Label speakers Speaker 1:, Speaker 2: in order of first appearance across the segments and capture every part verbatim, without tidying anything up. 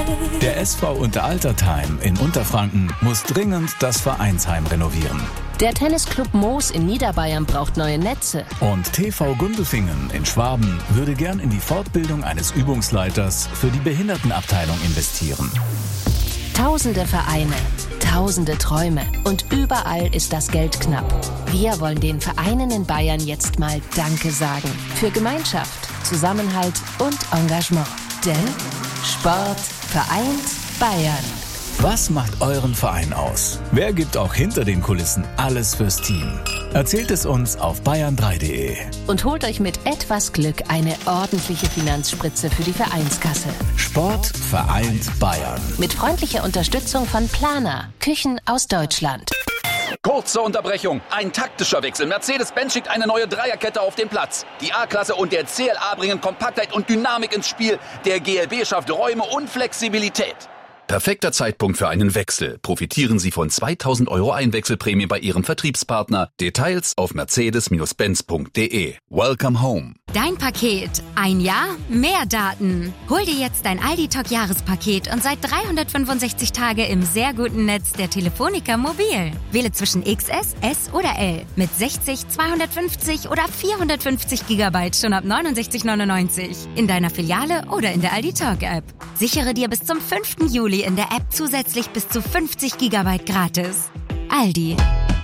Speaker 1: Der S V Unteraltertheim in Unterfranken muss dringend das Vereinsheim renovieren.
Speaker 2: Der Tennisclub Moos in Niederbayern braucht neue Netze.
Speaker 1: Und T V Gundelfingen in Schwaben würde gern in die Fortbildung eines Übungsleiters für die Behindertenabteilung investieren.
Speaker 2: Tausende Vereine, tausende Träume und überall ist das Geld knapp. Wir wollen den Vereinen in Bayern jetzt mal Danke sagen. Für Gemeinschaft, Zusammenhalt und Engagement. Denn Sport vereint Bayern.
Speaker 1: Was macht euren Verein aus? Wer gibt auch hinter den Kulissen alles fürs Team? Erzählt es uns auf bayern drei punkt de.
Speaker 2: Und holt euch mit etwas Glück eine ordentliche Finanzspritze für die Vereinskasse.
Speaker 1: Sport vereint Bayern.
Speaker 2: Mit freundlicher Unterstützung von Planer, Küchen aus Deutschland.
Speaker 3: Kurze Unterbrechung. Ein taktischer Wechsel. Mercedes-Benz schickt eine neue Dreierkette auf den Platz. Die A-Klasse und der C L A bringen Kompaktheit und Dynamik ins Spiel. Der G L B schafft Räume und Flexibilität.
Speaker 4: Perfekter Zeitpunkt für einen Wechsel. Profitieren Sie von zweitausend Euro Einwechselprämie bei Ihrem Vertriebspartner. Details auf mercedes benz punkt de. Welcome home.
Speaker 5: Dein Paket. Ein Jahr, mehr Daten. Hol dir jetzt dein Aldi Talk Jahrespaket und seit dreihundertfünfundsechzig Tage im sehr guten Netz der Telefonica Mobil. Wähle zwischen X S, S oder L. Mit sechzig, zweihundertfünfzig oder vierhundertfünfzig Gigabyte schon ab neunundsechzig neunundneunzig. In deiner Filiale oder in der Aldi Talk App. Sichere dir bis zum fünften Juli in der App zusätzlich bis zu fünfzig Gigabyte gratis. Aldi.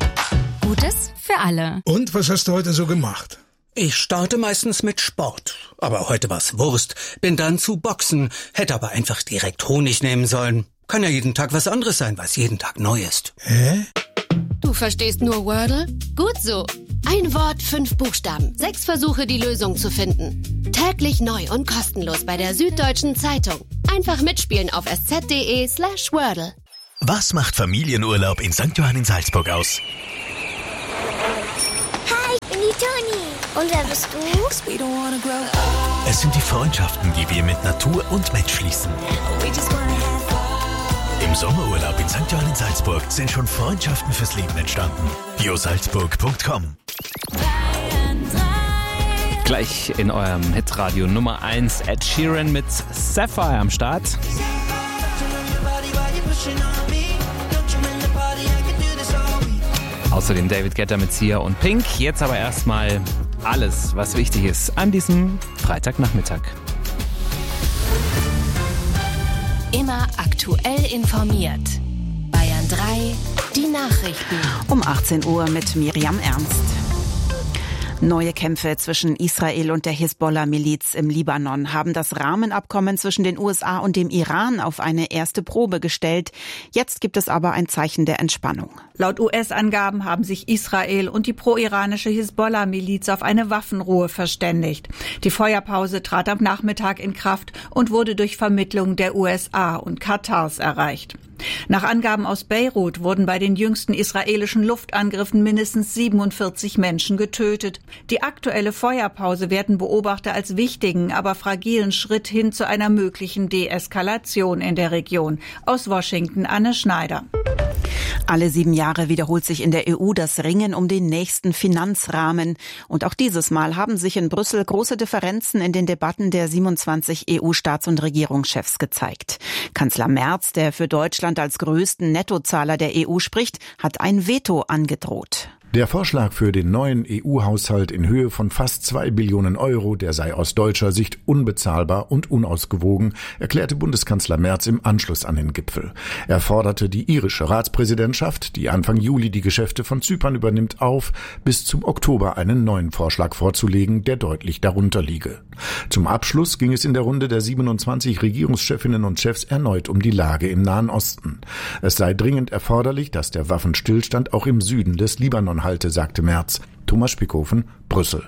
Speaker 5: Gutes für alle.
Speaker 6: Und was hast du heute so gemacht?
Speaker 7: Ich starte meistens mit Sport. Aber heute war's Wurst. Bin dann zu Boxen. Hätte aber einfach direkt Honig nehmen sollen. Kann ja jeden Tag was anderes sein, was jeden Tag neu ist.
Speaker 6: Hä?
Speaker 8: Du verstehst nur Wordle? Gut so. Ein Wort, fünf Buchstaben. Sechs Versuche, die Lösung zu finden. Täglich neu und kostenlos bei der Süddeutschen Zeitung. Einfach mitspielen auf sz.de slash Wordle.
Speaker 9: Was macht Familienurlaub in Sankt Johann in Salzburg aus?
Speaker 10: Hi, ich bin die Toni. Und wer bist du?
Speaker 9: Es sind die Freundschaften, die wir mit Natur und Mensch schließen. Im Sommerurlaub in Sankt Johann in Salzburg sind schon Freundschaften fürs Leben entstanden. biosalzburg punkt com.
Speaker 11: Gleich in eurem Hitradio Nummer eins Ed Sheeran mit Sapphire am Start. Außerdem David Guetta mit Sia und Pink. Jetzt aber erstmal alles, was wichtig ist an diesem Freitagnachmittag.
Speaker 2: Immer aktuell informiert. Bayern drei, die Nachrichten.
Speaker 12: Um achtzehn Uhr mit Miriam Ernst. Neue Kämpfe zwischen Israel und der Hisbollah-Miliz im Libanon haben das Rahmenabkommen zwischen den U S A und dem Iran auf eine erste Probe gestellt. Jetzt gibt es aber ein Zeichen der Entspannung.
Speaker 13: Laut U S-Angaben haben sich Israel und die pro-iranische Hisbollah-Miliz auf eine Waffenruhe verständigt. Die Feuerpause trat am Nachmittag in Kraft und wurde durch Vermittlung der U S A und Katars erreicht. Nach Angaben aus Beirut wurden bei den jüngsten israelischen Luftangriffen mindestens siebenundvierzig Menschen getötet. Die aktuelle Feuerpause werten Beobachter als wichtigen, aber fragilen Schritt hin zu einer möglichen Deeskalation in der Region. Aus Washington Anne Schneider.
Speaker 12: Alle sieben Jahre wiederholt sich in der E U das Ringen um den nächsten Finanzrahmen. Und auch dieses Mal haben sich in Brüssel große Differenzen in den Debatten der siebenundzwanzig E U-Staats- und Regierungschefs gezeigt. Kanzler Merz, der für Deutschland als größten Nettozahler der E U spricht, hat ein Veto angedroht.
Speaker 14: Der Vorschlag für den neuen E U-Haushalt in Höhe von fast zwei Billionen Euro, der sei aus deutscher Sicht unbezahlbar und unausgewogen, erklärte Bundeskanzler Merz im Anschluss an den Gipfel. Er forderte die irische Ratspräsidentschaft, die Anfang Juli die Geschäfte von Zypern übernimmt, auf, bis zum Oktober einen neuen Vorschlag vorzulegen, der deutlich darunter liege. Zum Abschluss ging es in der Runde der siebenundzwanzig Regierungschefinnen und Chefs erneut um die Lage im Nahen Osten. Es sei dringend erforderlich, dass der Waffenstillstand auch im Süden des Libanon halte, sagte Merz. Thomas Spickhofen, Brüssel.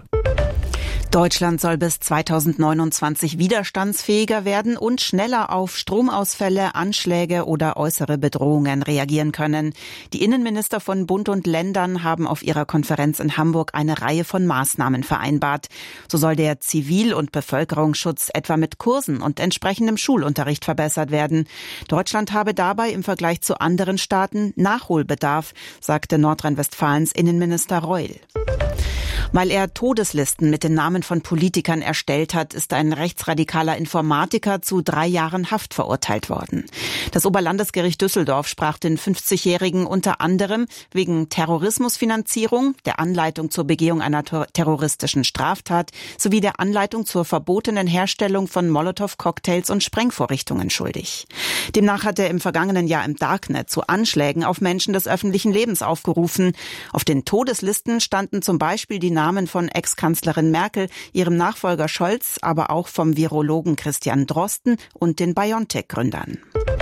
Speaker 12: Deutschland soll bis zweitausendneunundzwanzig widerstandsfähiger werden und schneller auf Stromausfälle, Anschläge oder äußere Bedrohungen reagieren können. Die Innenminister von Bund und Ländern haben auf ihrer Konferenz in Hamburg eine Reihe von Maßnahmen vereinbart. So soll der Zivil- und Bevölkerungsschutz etwa mit Kursen und entsprechendem Schulunterricht verbessert werden. Deutschland habe dabei im Vergleich zu anderen Staaten Nachholbedarf, sagte Nordrhein-Westfalens Innenminister Reul. Weil er Todeslisten mit den Namen von Politikern erstellt hat, ist ein rechtsradikaler Informatiker zu drei Jahren Haft verurteilt worden. Das Oberlandesgericht Düsseldorf sprach den fünfzigjährigen unter anderem wegen Terrorismusfinanzierung, der Anleitung zur Begehung einer terroristischen Straftat sowie der Anleitung zur verbotenen Herstellung von Molotow-Cocktails und Sprengvorrichtungen schuldig. Demnach hat er im vergangenen Jahr im Darknet zu Anschlägen auf Menschen des öffentlichen Lebens aufgerufen. Auf den Todeslisten standen zum Beispiel die Namen von Ex-Kanzlerin Merkel, ihrem Nachfolger Scholz, aber auch vom Virologen Christian Drosten und den BioNTech-Gründern.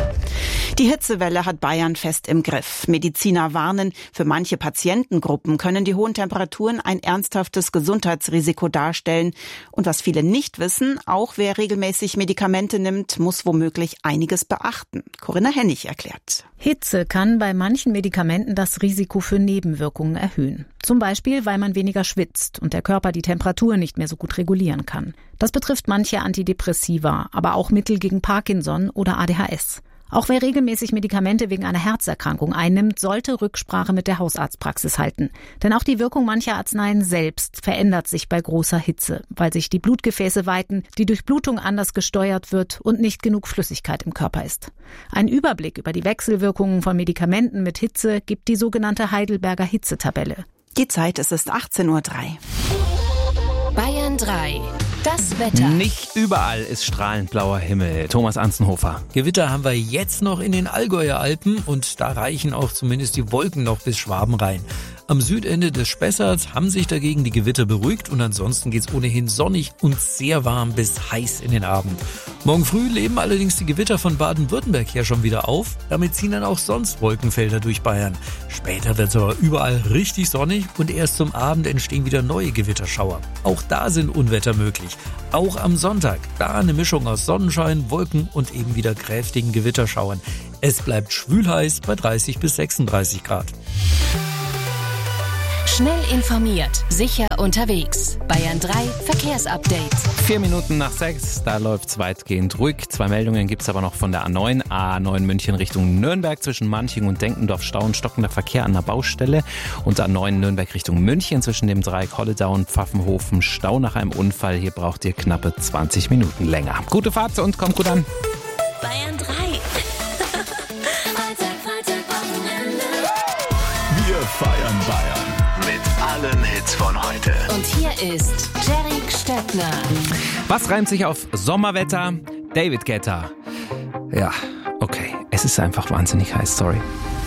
Speaker 12: Die Hitzewelle hat Bayern fest im Griff. Mediziner warnen, für manche Patientengruppen können die hohen Temperaturen ein ernsthaftes Gesundheitsrisiko darstellen. Und was viele nicht wissen, auch wer regelmäßig Medikamente nimmt, muss womöglich einiges beachten. Corinna Hennig erklärt.
Speaker 15: Hitze kann bei manchen Medikamenten das Risiko für Nebenwirkungen erhöhen. Zum Beispiel, weil man weniger schwitzt und der Körper die Temperatur nicht mehr so gut regulieren kann. Das betrifft manche Antidepressiva, aber auch Mittel gegen Parkinson oder A D H S. Auch wer regelmäßig Medikamente wegen einer Herzerkrankung einnimmt, sollte Rücksprache mit der Hausarztpraxis halten. Denn auch die Wirkung mancher Arzneien selbst verändert sich bei großer Hitze, weil sich die Blutgefäße weiten, die Durchblutung anders gesteuert wird und nicht genug Flüssigkeit im Körper ist. Ein Überblick über die Wechselwirkungen von Medikamenten mit Hitze gibt die sogenannte Heidelberger Hitzetabelle.
Speaker 12: Die Zeit ist es achtzehn Uhr drei.
Speaker 2: Bayern drei. Das Wetter.
Speaker 11: Nicht überall ist strahlend blauer Himmel. Thomas Anzenhofer.
Speaker 16: Gewitter haben wir jetzt noch in den Allgäuer Alpen und da reichen auch zumindest die Wolken noch bis Schwaben rein. Am Südende des Spessarts haben sich dagegen die Gewitter beruhigt und ansonsten geht's ohnehin sonnig und sehr warm bis heiß in den Abend. Morgen früh leben allerdings die Gewitter von Baden-Württemberg her schon wieder auf. Damit ziehen dann auch sonst Wolkenfelder durch Bayern. Später wird's aber überall richtig sonnig und erst zum Abend entstehen wieder neue Gewitterschauer. Auch da sind Unwetter möglich. Auch am Sonntag. Da eine Mischung aus Sonnenschein, Wolken und eben wieder kräftigen Gewitterschauern. Es bleibt schwülheiß bei dreißig bis sechsunddreißig Grad.
Speaker 2: Schnell informiert, sicher unterwegs. Bayern drei Verkehrsupdate.
Speaker 11: Vier Minuten nach sechs, da läuft's weitgehend ruhig. Zwei Meldungen gibt's aber noch von der A neun. A neun München Richtung Nürnberg zwischen Manching und Denkendorf Stau und stockender Verkehr an der Baustelle. Und A neun Nürnberg Richtung München zwischen dem Dreieck Holledau und Pfaffenhofen Stau nach einem Unfall. Hier braucht ihr knappe zwanzig Minuten länger. Gute Fahrt und kommt gut an.
Speaker 2: Bayern drei.
Speaker 1: Wir feiern Bayern. Mit allen Hits von heute.
Speaker 2: Und hier ist Jerry Stöckner.
Speaker 11: Was reimt sich auf Sommerwetter? David Guetta. Ja, okay. Es ist einfach wahnsinnig heiß, sorry.